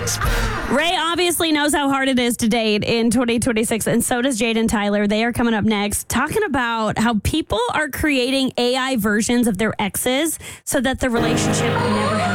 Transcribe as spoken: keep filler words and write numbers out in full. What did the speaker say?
Ray obviously knows how hard it is to date in twenty twenty-six, and so does Jade and Tyler. They are coming up next, talking about how people are creating A I versions of their exes so that the relationship never